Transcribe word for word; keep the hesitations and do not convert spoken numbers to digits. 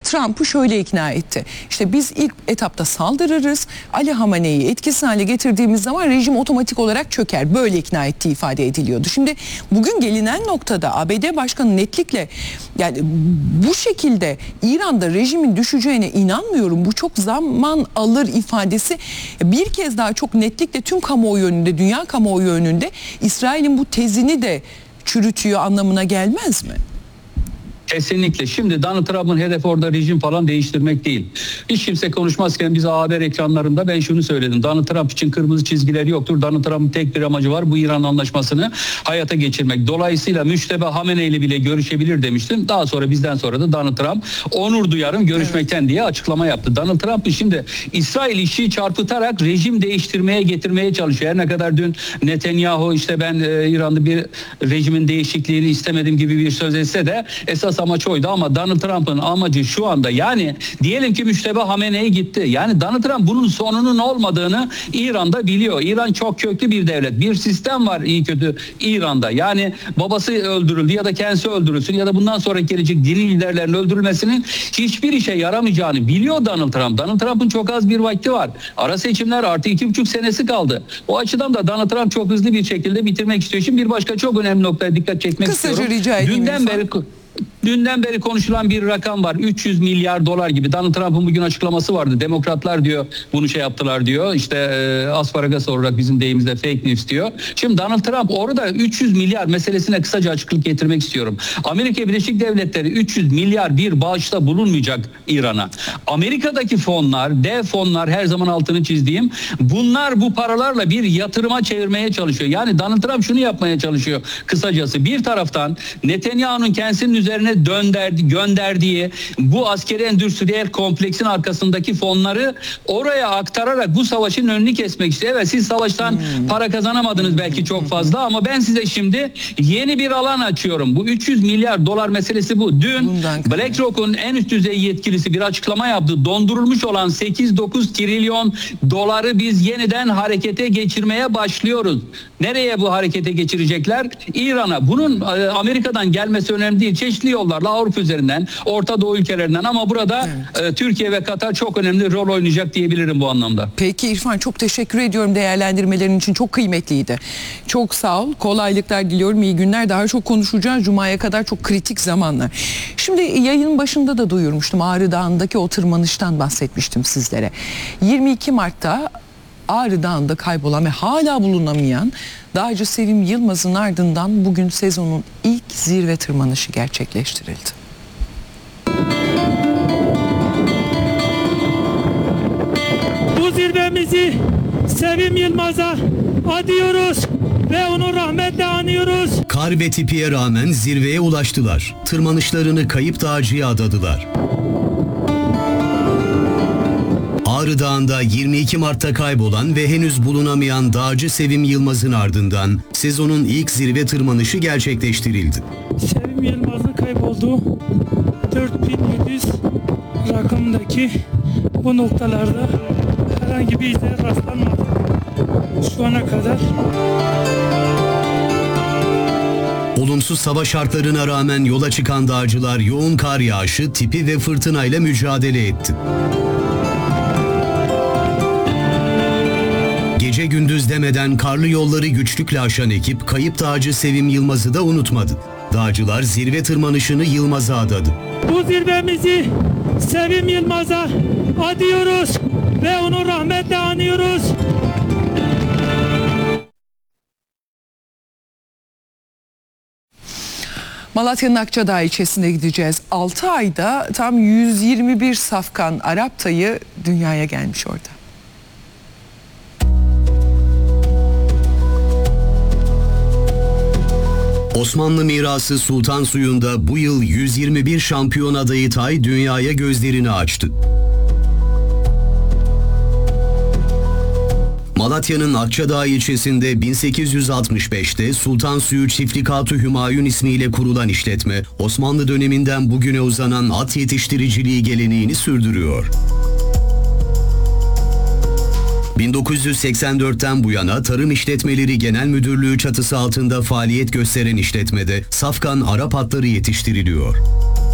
Trump'ı şöyle ikna etti. İşte biz ilk etapta saldırırız. Ali Hamenei'yi etkisiz hale getirdiğimiz zaman rejim otomatik olarak çöker. Böyle ikna ettiği ifade ediliyordu. Şimdi bugün gelinen noktada A B D Başkanı netlikle yani bu şekilde İran'da rejimin düşeceğine inanmıyorum. Bu çok zaman alır ifadesi bir kez daha çok netlikle tüm kamuoyu önünde, dünya kamuoyu önünde İsrail'in bu tezini de çürütüyor anlamına gelmez mi? Kesinlikle. Şimdi Donald Trump'ın hedefi orada rejim falan değiştirmek değil. Hiç kimse konuşmazken biz haber ekranlarında ben şunu söyledim. Donald Trump için kırmızı çizgileri yoktur. Donald Trump'ın tek bir amacı var. Bu İran anlaşmasını hayata geçirmek. Dolayısıyla Müştebe Hamenei ile bile görüşebilir demiştim. Daha sonra bizden sonra da Donald Trump onur duyarım görüşmekten evet. diye açıklama yaptı. Donald Trump'ın şimdi İsrail işi çarpıtarak rejim değiştirmeye getirmeye çalışıyor. Her ne kadar dün Netanyahu işte ben e, İran'da bir rejimin değişikliğini istemedim gibi bir söz etse de esas amaç oydu ama Donald Trump'ın amacı şu anda yani diyelim ki Müştebe Hamenei gitti. Yani Donald Trump bunun sonunun olmadığını İran'da biliyor. İran çok köklü bir devlet. Bir sistem var iyi kötü İran'da. Yani babası öldürüldü ya da kendisi öldürülsün ya da bundan sonra gelecek dini liderlerin öldürülmesinin hiçbir işe yaramayacağını biliyor Donald Trump. Donald Trump'ın çok az bir vakti var. Ara seçimler artı iki buçuk senesi kaldı. O açıdan da Donald Trump çok hızlı bir şekilde bitirmek istiyor. Şimdi bir başka çok önemli noktaya dikkat çekmek Kısaca istiyorum. rica edeyim. Dünden beri Dünden beri konuşulan bir rakam var. üç yüz milyar dolar gibi. Donald Trump'ın bugün açıklaması vardı. Demokratlar diyor bunu şey yaptılar diyor. İşte e, asparagas olarak bizim deyimizde fake news diyor. Şimdi Donald Trump orada üç yüz milyar meselesine kısaca açıklık getirmek istiyorum. Amerika Birleşik Devletleri üç yüz milyar bir bağışta bulunmayacak İran'a. Amerika'daki fonlar, dev fonlar her zaman altını çizdiğim bunlar bu paralarla bir yatırıma çevirmeye çalışıyor. Yani Donald Trump şunu yapmaya çalışıyor kısacası. Bir taraftan Netanyahu'nun kendisinin üzerine dönderdi, gönderdiği bu askeri endüstriyel kompleksin arkasındaki fonları oraya aktararak bu savaşın önünü kesmek istiyor. Evet siz savaştan hmm. para kazanamadınız belki çok fazla ama ben size şimdi yeni bir alan açıyorum. Bu üç yüz milyar dolar meselesi bu. Dün BlackRock'un en üst düzey yetkilisi bir açıklama yaptı. Dondurulmuş olan sekiz dokuz trilyon doları biz yeniden harekete geçirmeye başlıyoruz. Nereye bu harekete geçirecekler? İran'a. Bunun Amerika'dan gelmesi önemli değil. Çeşitli yollarla Avrupa üzerinden, Orta Doğu ülkelerinden ama burada evet. e, Türkiye ve Katar çok önemli rol oynayacak diyebilirim bu anlamda. Peki İrfan çok teşekkür ediyorum değerlendirmelerin için. Çok kıymetliydi. Çok sağ ol. Kolaylıklar diliyorum. İyi günler. Daha çok konuşacağız. Cuma'ya kadar çok kritik zamanlar. Şimdi yayının başında da duyurmuştum. Ağrı Dağı'ndaki o tırmanıştan bahsetmiştim sizlere. yirmi iki Mart'ta Ağrı Dağı'nda kaybolan ve hala bulunamayan dağcı Sevim Yılmaz'ın ardından bugün sezonun ilk zirve tırmanışı gerçekleştirildi. Bu zirvemizi Sevim Yılmaz'a adıyoruz ve onu rahmetle anıyoruz. Kar ve tipiye rağmen zirveye ulaştılar. Tırmanışlarını Kayıp Dağcı'ya adadılar. Ağrı Dağı'nda yirmi iki Mart'ta kaybolan ve henüz bulunamayan dağcı Sevim Yılmaz'ın ardından sezonun ilk zirve tırmanışı gerçekleştirildi. Sevim Yılmaz'ın kaybolduğu dört bin yedi yüz rakamdaki bu noktalarda herhangi bir ize rastlanmadı şu ana kadar. Olumsuz hava şartlarına rağmen yola çıkan dağcılar yoğun kar yağışı, tipi ve fırtınayla mücadele etti. Gece gündüz demeden karlı yolları güçlükle aşan ekip kayıp dağcı Sevim Yılmaz'ı da unutmadı. Dağcılar zirve tırmanışını Yılmaz'a adadı. Bu zirvemizi Sevim Yılmaz'a adıyoruz ve onu rahmetle anıyoruz. Malatya'nın Akçadağ ilçesine gideceğiz. altı ayda tam yüz yirmi bir safkan Arap tayı dünyaya gelmiş orada. Osmanlı mirası Sultan Suyu'nda bu yıl yüz yirmi bir şampiyon adayı tay dünyaya gözlerini açtı. Malatya'nın Akçadağ ilçesinde bin sekiz yüz altmış beşte Sultan Suyu Çiftlikatı Hümayun ismiyle kurulan işletme, Osmanlı döneminden bugüne uzanan at yetiştiriciliği geleneğini sürdürüyor. bin dokuz yüz seksen dörtten bu yana Tarım İşletmeleri Genel Müdürlüğü çatısı altında faaliyet gösteren işletmede safkan Arap atları yetiştiriliyor.